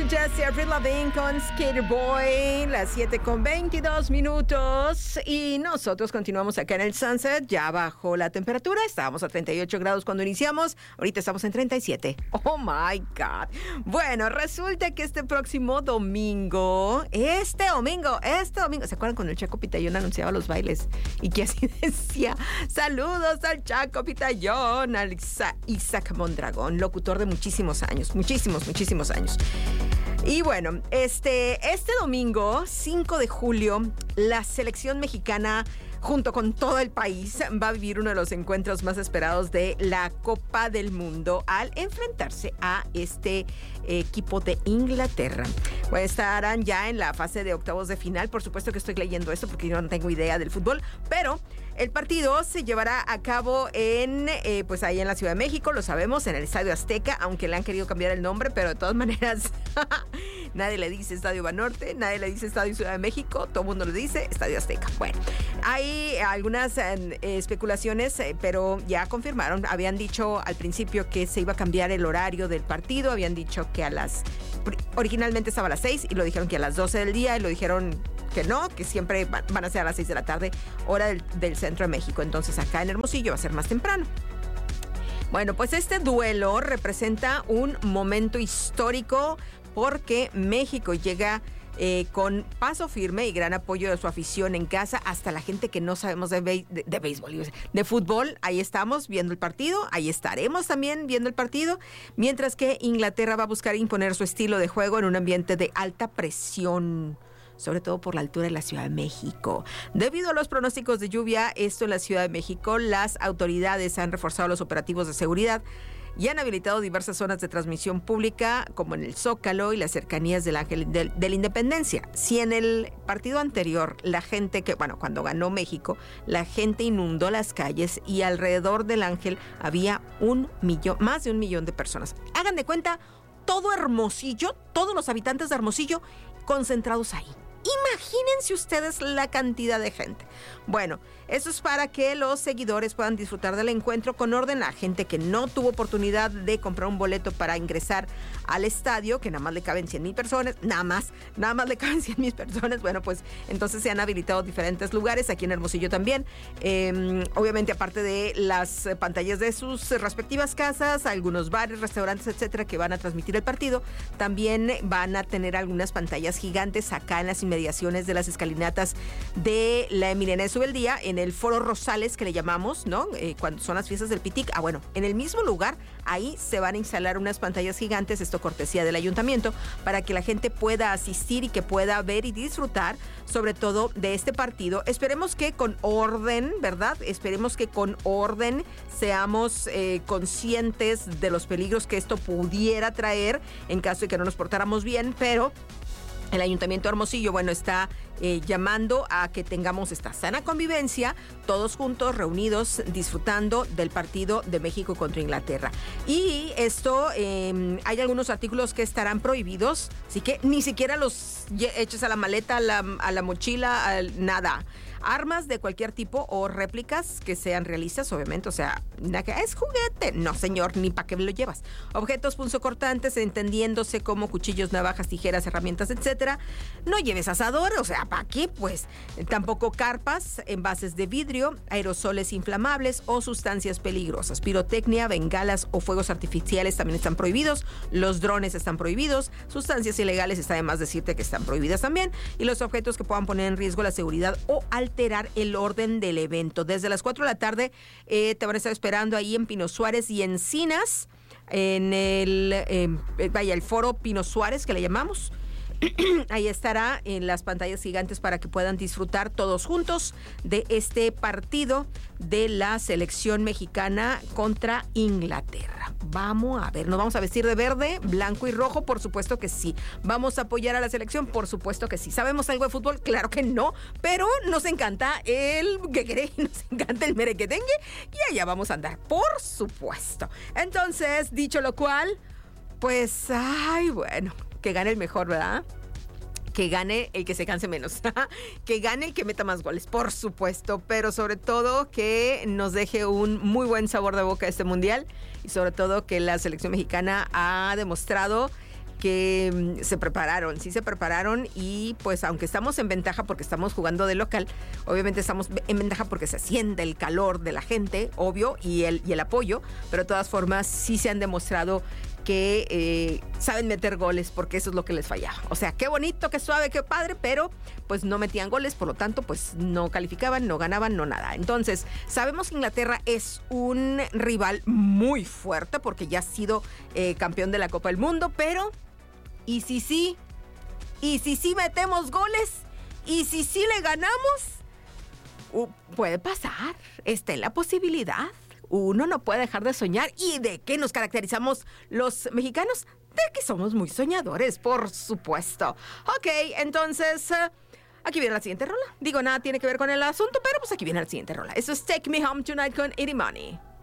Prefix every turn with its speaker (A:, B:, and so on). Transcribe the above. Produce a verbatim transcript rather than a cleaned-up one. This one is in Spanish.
A: Escuchaste a Avril Lavigne con Skater Boy, las siete con veintidós minutos, y nosotros continuamos acá en el Sunset. Ya bajó la temperatura, estábamos a treinta y ocho grados cuando iniciamos, ahorita estamos en treinta y siete. Oh my God. Bueno, resulta que este próximo domingo, este domingo, este domingo, ¿se acuerdan cuando el Chaco Pitayón anunciaba los bailes? Y que así decía: saludos al Chaco Pitayón, al Isa- Isaac Mondragón, locutor de muchísimos años, muchísimos, muchísimos años. Y bueno, este, este domingo, cinco de julio, la selección mexicana, junto con todo el país, va a vivir uno de los encuentros más esperados de la Copa del Mundo al enfrentarse a este equipo de Inglaterra. Pues estarán ya en la fase de octavos de final. Por supuesto que estoy leyendo esto porque yo no tengo idea del fútbol, pero el partido se llevará a cabo en, eh, pues ahí en la Ciudad de México, lo sabemos, en el Estadio Azteca, aunque le han querido cambiar el nombre, pero de todas maneras, nadie le dice Estadio Banorte, nadie le dice Estadio Ciudad de México, todo el mundo le dice Estadio Azteca. Bueno, hay algunas eh, especulaciones, eh, pero ya confirmaron, habían dicho al principio que se iba a cambiar el horario del partido, habían dicho que a las, originalmente estaba a las seis y lo dijeron que a las doce del día y lo dijeron que no, que siempre van a ser a las seis de la tarde, hora del, del centro de México. Entonces acá en Hermosillo va a ser más temprano. Bueno, pues este duelo representa un momento histórico porque México llega eh, con paso firme y gran apoyo de su afición en casa, hasta la gente que no sabemos de, be- de, de béisbol, de fútbol. Ahí estamos viendo el partido, ahí estaremos también viendo el partido, mientras que Inglaterra va a buscar imponer su estilo de juego en un ambiente de alta presión, sobre todo por la altura de la Ciudad de México. Debido a los pronósticos de lluvia, esto en la Ciudad de México, las autoridades han reforzado los operativos de seguridad y han habilitado diversas zonas de transmisión pública, como en el Zócalo y las cercanías del Ángel de, de la Independencia. Si en el partido anterior, la gente que, bueno, cuando ganó México, la gente inundó las calles y alrededor del Ángel había un millón, más de un millón de personas. Hagan de cuenta, todo Hermosillo, todos los habitantes de Hermosillo concentrados ahí. Imagínense ustedes la cantidad de gente. Bueno, eso es para que los seguidores puedan disfrutar del encuentro con orden. La gente que no tuvo oportunidad de comprar un boleto para ingresar al estadio, que nada más le caben cien mil personas, nada más, nada más le caben cien mil personas, bueno, pues entonces se han habilitado diferentes lugares, aquí en Hermosillo también. Eh, obviamente, aparte de las pantallas de sus respectivas casas, algunos bares, restaurantes, etcétera, que van a transmitir el partido, también van a tener algunas pantallas gigantes acá en las inmediaciones de las escalinatas de la Emiliana de Subeldía, en el Foro Rosales, que le llamamos, ¿no? Eh, cuando son las fiestas del Pitic. Ah, bueno, en el mismo lugar, ahí se van a instalar unas pantallas gigantes, esto cortesía del ayuntamiento, para que la gente pueda asistir y que pueda ver y disfrutar, sobre todo, de este partido. Esperemos que con orden, ¿verdad? Esperemos que con orden seamos eh, conscientes de los peligros que esto pudiera traer en caso de que no nos portáramos bien, pero el Ayuntamiento de Hermosillo, bueno, está eh, llamando a que tengamos esta sana convivencia, todos juntos, reunidos, disfrutando del partido de México contra Inglaterra. Y esto, eh, hay algunos artículos que estarán prohibidos, así que ni siquiera los eches a la maleta, a la, a la mochila, a nada. Armas de cualquier tipo o réplicas que sean realistas, obviamente, o sea, es juguete. No, señor, ni para qué lo llevas. Objetos punzocortantes, entendiéndose como cuchillos, navajas, tijeras, herramientas, etcétera. No lleves asador, o sea, ¿para qué? Pues tampoco carpas, envases de vidrio, aerosoles inflamables o sustancias peligrosas. Pirotecnia, bengalas o fuegos artificiales también están prohibidos. Los drones están prohibidos. Sustancias ilegales está de más decirte que están prohibidas también. Y los objetos que puedan poner en riesgo la seguridad o alterar el orden del evento. Desde las cuatro de la tarde eh, te van a estar esperando ahí en Pino Suárez y Encinas, en el, eh, vaya, el foro Pino Suárez, que le llamamos. Ahí estará en las pantallas gigantes para que puedan disfrutar todos juntos de este partido de la selección mexicana contra Inglaterra. Vamos a ver, nos vamos a vestir de verde, blanco y rojo, por supuesto que sí. Vamos a apoyar a la selección, por supuesto que sí. ¿Sabemos algo de fútbol? Claro que no, pero nos encanta el gegueré, nos encanta el merequetengue y allá vamos a andar, por supuesto. Entonces, dicho lo cual, pues, ay, bueno, que gane el mejor, ¿verdad? Que gane el que se canse menos, que gane el que meta más goles, por supuesto, pero sobre todo que nos deje un muy buen sabor de boca este mundial y sobre todo que la selección mexicana ha demostrado que mm, se prepararon, sí se prepararon y pues aunque estamos en ventaja porque estamos jugando de local, obviamente estamos en ventaja porque se siente el calor de la gente, obvio, y el, y el apoyo, pero de todas formas sí se han demostrado que eh, saben meter goles porque eso es lo que les fallaba. O sea, qué bonito, qué suave, qué padre, pero pues no metían goles, por lo tanto pues no calificaban, no ganaban, no nada. Entonces, sabemos que Inglaterra es un rival muy fuerte porque ya ha sido eh, campeón de la Copa del Mundo, pero ¿y si sí? ¿Y si sí metemos goles? ¿Y si sí le ganamos? Uh, puede pasar, está en la posibilidad. Uno no puede dejar de soñar. ¿Y de qué nos caracterizamos los mexicanos? De que somos muy soñadores, por supuesto. Ok, entonces, uh, aquí viene la siguiente rola. Digo, nada tiene que ver con el asunto, pero pues aquí viene la siguiente rola. Eso es Take Me Home Tonight con Eddie Money.